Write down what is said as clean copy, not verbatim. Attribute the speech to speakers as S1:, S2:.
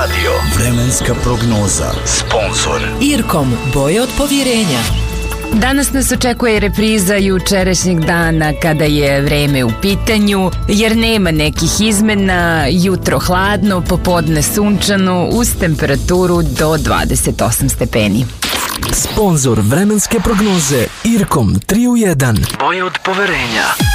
S1: radio. Vremenska prognoza. Sponzor
S2: Irkom, boje od povjerenja.
S3: Danas nas očekuje repriza jučerašnjeg dana kada je vreme u pitanju, jer nema nekih izmena, jutro hladno, popodne sunčano, uz temperaturu do 28 stepeni.
S1: Sponzor vremenske prognoze Irkom 3 u 1. Boje od poverenja.